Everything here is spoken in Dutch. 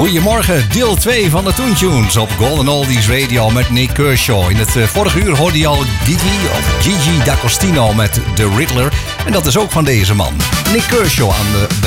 Goedemorgen, deel 2 van de Toon Tunes op Golden Oldies Radio met Nick Kershaw. In het vorige uur hoorde je al Gigi D'Agostino met The Riddler. En dat is ook van deze man. Nick Kershaw aan de